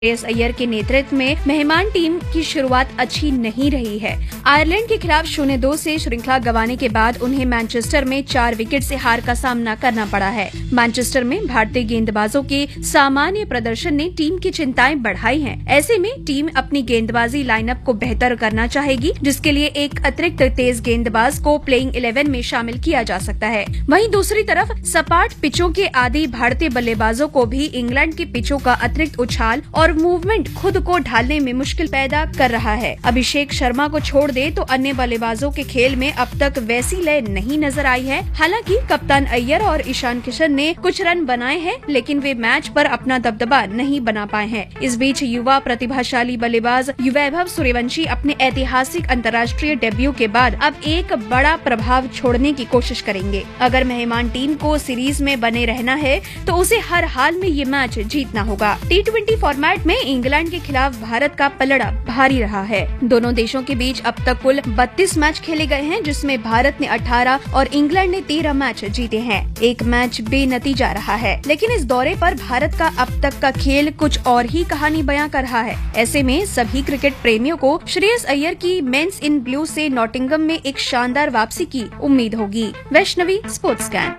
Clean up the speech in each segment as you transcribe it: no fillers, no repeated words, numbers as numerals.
श्रेयस अय्यर के नेतृत्व में मेहमान टीम की शुरुआत अच्छी नहीं रही है। आयरलैंड के खिलाफ 0-2 से श्रृंखला गंवाने के बाद उन्हें मैनचेस्टर में 4 विकेट से हार का सामना करना पड़ा है। मैनचेस्टर में भारतीय गेंदबाजों के सामान्य प्रदर्शन ने टीम की चिंताएं बढ़ाई हैं। ऐसे में टीम अपनी गेंदबाजी लाइनअप को बेहतर करना चाहेगी, जिसके लिए एक अतिरिक्त तेज गेंदबाज को प्लेइंग 11 में शामिल किया जा सकता है। वहीं दूसरी तरफ सपाट पिचों के आदी भारतीय बल्लेबाजों को भी इंग्लैंड की पिचों का अतिरिक्त उछाल और मूवमेंट खुद को ढालने में मुश्किल पैदा कर रहा है। अभिषेक शर्मा को छोड़ दे तो अन्य बल्लेबाजों के खेल में अब तक वैसी लय नहीं नजर आई है। हालांकि कप्तान अय्यर और ईशान किशन ने कुछ रन बनाए हैं, लेकिन वे मैच पर अपना दबदबा नहीं बना पाए हैं। इस बीच युवा प्रतिभाशाली बल्लेबाज वैभव सूर्यवंशी अपने ऐतिहासिक अंतर्राष्ट्रीय डेब्यू के बाद अब एक बड़ा प्रभाव छोड़ने की कोशिश करेंगे। अगर मेहमान टीम को सीरीज में बने रहना है तो उसे हर हाल में ये मैच जीतना होगा। T20 फॉर्मेट में इंग्लैंड के खिलाफ भारत का पलड़ा भारी रहा है। दोनों देशों के बीच अब तक कुल 32 मैच खेले गए हैं, जिसमें भारत ने 18 और इंग्लैंड ने 13 मैच जीते हैं। एक मैच बेनतीजा रहा है, लेकिन इस दौरे पर भारत का अब तक का खेल कुछ और ही कहानी बयां कर रहा है। ऐसे में सभी क्रिकेट प्रेमियों को श्रेयस अय्यर की मेंस इन ब्लू से नॉटिंघम में एक शानदार वापसी की उम्मीद होगी। Vaishnavi, sports scan.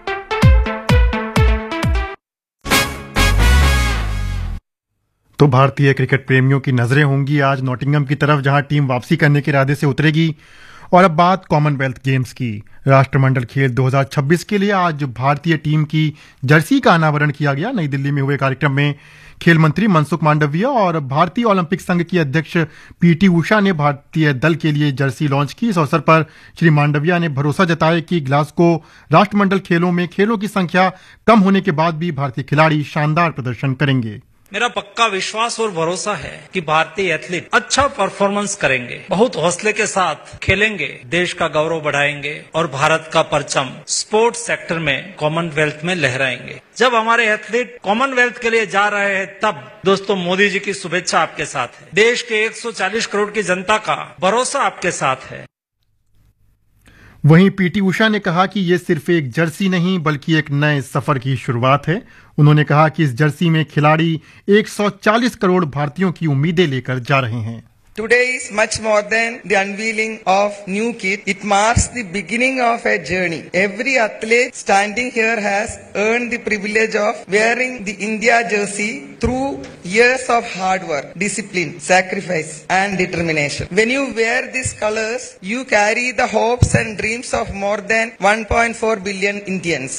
तो भारतीय क्रिकेट प्रेमियों की नजरें होंगी आज नॉटिंघम की तरफ, जहां टीम वापसी करने के इरादे से उतरेगी। और अब बात कॉमनवेल्थ गेम्स की। राष्ट्रमंडल खेल 2026 के लिए आज भारतीय टीम की जर्सी का अनावरण किया गया। नई दिल्ली में हुए कार्यक्रम में खेल मंत्री मनसुख मांडविया और भारतीय ओलंपिक संघ की अध्यक्ष पीटी उषा ने भारतीय दल के लिए जर्सी लॉन्च की। इस अवसर पर श्री मांडविया ने भरोसा जताया कि ग्लासगो राष्ट्रमंडल खेलों में खेलों की संख्या कम होने के बाद भी भारतीय खिलाड़ी शानदार प्रदर्शन करेंगे। मेरा पक्का विश्वास और भरोसा है कि भारतीय एथलीट अच्छा परफॉर्मेंस करेंगे, बहुत हौसले के साथ खेलेंगे, देश का गौरव बढ़ाएंगे और भारत का परचम स्पोर्ट्स सेक्टर में कॉमनवेल्थ में लहराएंगे। जब हमारे एथलीट कॉमनवेल्थ के लिए जा रहे हैं, तब दोस्तों मोदी जी की शुभेच्छा आपके साथ है। देश के 140 करोड़ की जनता का भरोसा आपके साथ है। वहीं पीटी उषा ने कहा कि ये सिर्फ एक जर्सी नहीं बल्कि एक नए सफर की शुरुआत है। उन्होंने कहा कि इस जर्सी में खिलाड़ी 140 करोड़ भारतीयों की उम्मीदें लेकर जा रहे हैं। Today is much more than the unveiling of new kit. It marks the beginning of a journey. Every athlete standing here has earned the privilege of wearing the India jersey through years of hard work, discipline, sacrifice and determination. When you wear these colors, you carry the hopes and dreams of more than 1.4 billion Indians.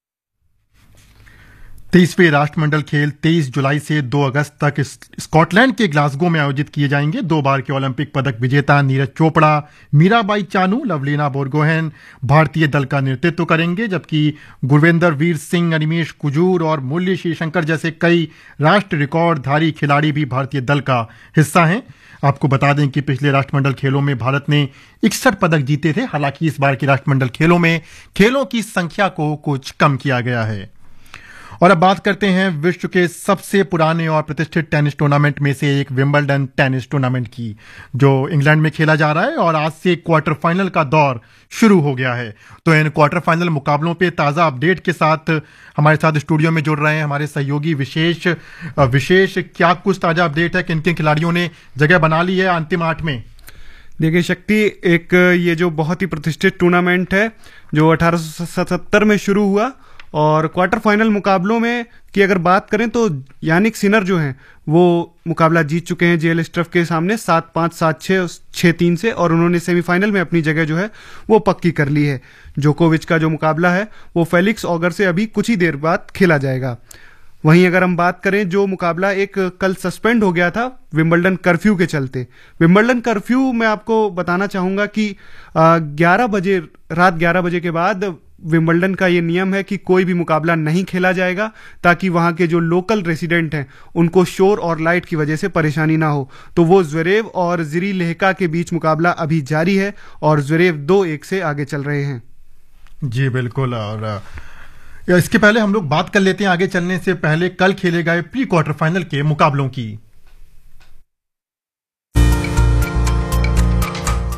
23वें राष्ट्रमंडल खेल 23 जुलाई से 2 अगस्त तक Scotland के Glasgow में आयोजित किए जाएंगे। 2 बार के ओलंपिक पदक विजेता नीरज चोपड़ा, मीराबाई चानू, लवलीना बोरगोहेन भारतीय दल का नेतृत्व करेंगे, जबकि गुरविंदर वीर सिंह, अनिमेश कुजूर और मूल्य श्रीशंकर जैसे कई राष्ट्र रिकॉर्डधारी खिलाड़ी भी भारतीय दल का हिस्सा हैं। आपको बता दें कि पिछले राष्ट्रमंडल खेलों में भारत ने 61 पदक जीते थे। हालांकि इस बार के राष्ट्रमंडल खेलों में खेलों की संख्या को कुछ कम किया गया है। और अब बात करते हैं विश्व के सबसे पुराने और प्रतिष्ठित टेनिस टूर्नामेंट में से एक विंबलडन टेनिस टूर्नामेंट की, जो इंग्लैंड में खेला जा रहा है और आज से क्वार्टर फाइनल का दौर शुरू हो गया है। तो इन क्वार्टर फाइनल मुकाबलों पे ताज़ा अपडेट के साथ हमारे साथ स्टूडियो में जुड़ रहे हैं हमारे सहयोगी विशेष। क्या कुछ ताज़ा अपडेट है, किन किन खिलाड़ियों ने जगह बना ली है अंतिम 8 में? देखिए शक्ति, एक ये जो बहुत ही प्रतिष्ठित टूर्नामेंट है जो 1877 में शुरू हुआ और क्वार्टर फाइनल मुकाबलों में की अगर बात करें तो यानिक सिनर जो हैं वो मुकाबला जीत चुके हैं जेल स्ट्रफ के सामने 7-5, 7-6, 6-3 से, और उन्होंने सेमीफाइनल में अपनी जगह जो है वो पक्की कर ली है। जोकोविच का जो मुकाबला है वो फेलिक्स ऑगर से अभी कुछ ही देर बाद खेला जाएगा। वहीं अगर हम बात करें जो मुकाबला एक कल सस्पेंड हो गया था विंबलडन कर्फ्यू के चलते, विंबलडन कर्फ्यू मैं आपको बताना चाहूंगा कि रात 11 बजे के बाद विंबलडन का ये नियम है कि कोई भी मुकाबला नहीं खेला जाएगा, ताकि वहां के जो लोकल रेसिडेंट हैं उनको शोर और लाइट की वजह से परेशानी ना हो। तो वो ज़्वेरेव और जिरी लेहका के बीच मुकाबला अभी जारी है और ज़्वेरेव 2-1 से आगे चल रहे हैं। जी बिल्कुल। और इसके पहले हम लोग बात कर लेते हैं आगे चलने से पहले कल खेले गए प्री क्वार्टर फाइनल के मुकाबलों की।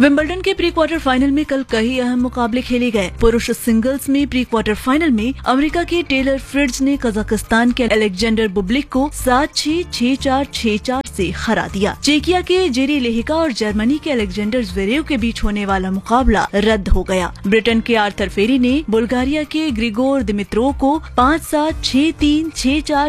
विंबलडन के प्री क्वार्टर फाइनल में कल कई अहम मुकाबले खेले गए। पुरुष सिंगल्स में प्री क्वार्टर फाइनल में अमेरिका के टेलर फ्रिट्ज ने कजाकिस्तान के अलेक्जेंडर बुब्लिक को 7-6, 6-4, 6-4 से हरा दिया। चेकिया के जेरी लेहिका और जर्मनी के अलेक्जेंडर ज़्वेरेव के बीच होने वाला मुकाबला रद्द हो गया। ब्रिटेन के आर्थर फेरी ने बुल्गारिया के ग्रिगोर दिमित्रोव को 5-7, 6-3, 6-4,